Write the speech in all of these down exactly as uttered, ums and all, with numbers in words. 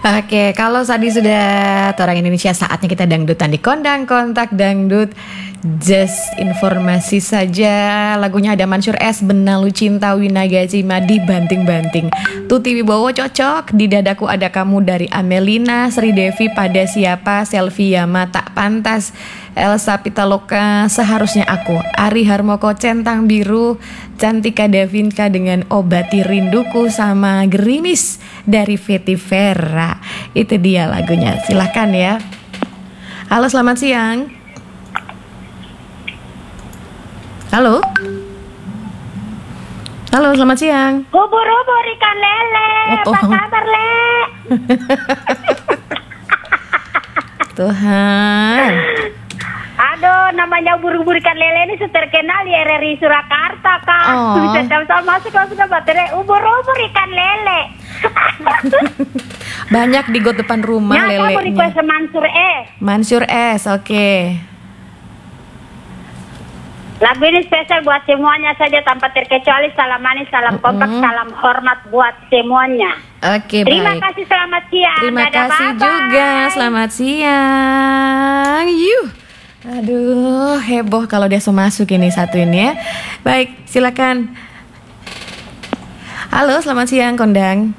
Oke, kalau tadi sudah orang Indonesia, saatnya kita dangdutan di Kondang Kontak Dangdut. Just informasi saja, lagunya ada Mansur S, Benalu Cinta, Winagaci Madi, Banting-Banting. Tuti Wibowo cocok, Di Dadaku Ada Kamu dari Amelina, Sri Devi Pada Siapa, Selvia Tak Pantas, Elsa Pitaloka Seharusnya Aku, Ari Harmoko Centang Biru, Cantika Davinka dengan Obati Rinduku, sama Gerimis dari Veti Vera. Itu dia lagunya, silahkan ya. Halo, selamat siang. Halo. Halo, selamat siang. Ubur-ubur ikan lele, Oh, apa kabar le? Tuhan. Aduh, namanya ubur-ubur ikan lele ini terkenal di R R I Surakarta kan. Oh. Bisa jam-jam masuk langsung ke baterai ubur-ubur ikan lele. Banyak di got depan rumah Nah, kamu lelenya. request Mansur E. Mansur S, oke. Lagu ini spesial buat semuanya saja tanpa terkecuali. Salam manis, salam kompak, Mm-mm. salam hormat buat semuanya. Oke, Terima baik. kasih, selamat siang. Terima Dadah, kasih bye-bye. juga. Selamat siang. Yuh. Aduh, heboh kalau dia mau masuk ini satu ini ya. Baik, silakan. Halo, selamat siang Kondang.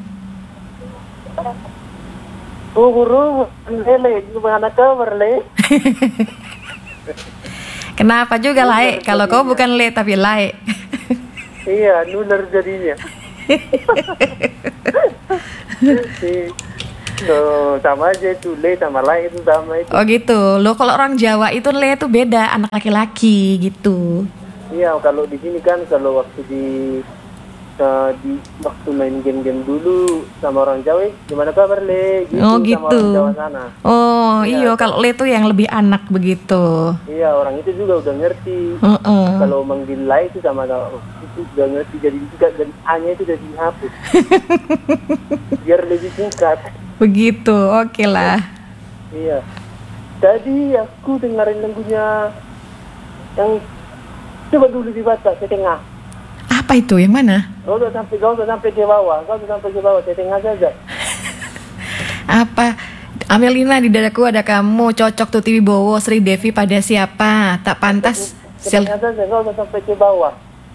Ubur-ubur lele, gimana kabar le? Kenapa juga Lai? Kalau kau bukan Le tapi Lai. Iya, nular jadinya. Si, no, sama aja itu le sama lain itu sama itu. Oh gitu. Loh kalau orang Jawa itu Le itu beda, anak laki-laki gitu. Iya, kalau di sini kan kalau waktu di uh, di waktu main game-game dulu sama orang Jawa, gimana kabar le? Gitu, Oh sama gitu. orang Jawa sana. Oh Iya. iya, kalau Le itu yang lebih anak begitu. Iya, orang itu juga udah ngerti. Heeh. Kalau manggil lai itu sama itu udah ngerti, jadi juga dan A-nya itu udah dihapus. Biar lebih singkat. Begitu, oke lah. Iya. Tadi aku dengerin lagunya yang coba dulu dibaca ke tengah. Apa itu? Yang mana? Kau udah sampai kau udah sampai ke bawah, kau udah sampai ke bawah, ke tengah saja. Apa? Amelina, Di Dadaku Ada Kamu, Cocok Tuti Wibowo, Sri Devi Pada Siapa, Tak Pantas, Ke Sel- tengah saja, kau udah sampai ke bawah.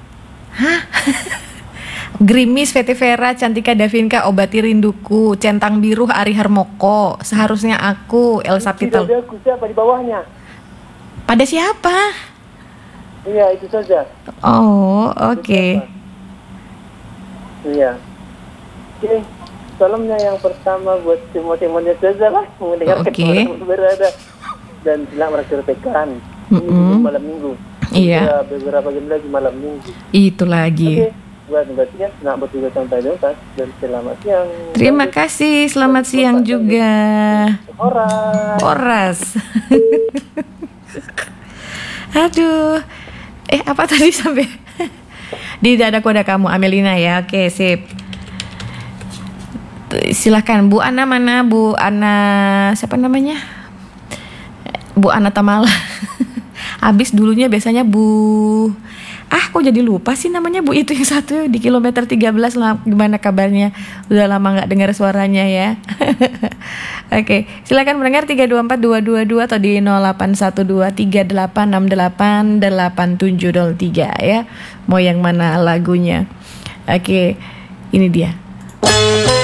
Gerimis, Veti Vera, Cantika Davinka, Obati Rinduku, Centang Biru, Ari Harmoko, Seharusnya Aku, Elsa Tidak Pital. ada aku siapa di bawahnya. Pada siapa? Iya, itu saja. Oh, Itu oke. siapa. Iya. Oke, salamnya yang pertama buat semua temannya saja lah, mendengarkan Oke. orang berada dan selamat merasakan. Ini Mm-mm. sebelum malam minggu. Iya. Sudah beberapa jam lagi malam minggu. Itu lagi. Oke, buat mbaknya selamat bertugas sampai tuntas dan selamat siang. Terima kasih, selamat siang juga. Orang. Horas. Aduh. Eh, apa tadi sampai Di Dadaku Ada Kamu, Amelina ya. Oke, sip. Silahkan Bu Ana, mana Bu Ana, siapa namanya? Bu Ana Tamala. Habis dulunya biasanya Bu, ah kok jadi lupa sih namanya Bu itu yang satu di kilometer tiga belas lah. Gimana kabarnya? Udah lama gak dengar suaranya ya. Oke, silakan mendengar tiga dua empat dua dua dua atau di nol delapan satu dua tiga delapan enam delapan delapan tujuh nol tiga ya. Mau yang mana lagunya? Oke, ini dia.